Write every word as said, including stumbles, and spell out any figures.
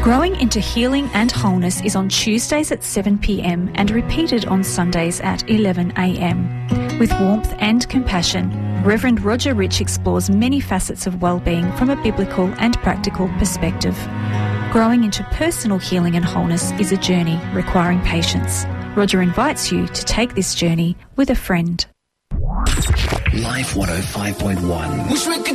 Growing into Healing and Wholeness is on Tuesdays at seven p m and repeated on Sundays at eleven a m. With warmth and compassion, Reverend Roger Rich explores many facets of well-being from a biblical and practical perspective. Growing into personal healing and wholeness is a journey requiring patience. Roger invites you to take this journey with a friend. Life one oh five point one.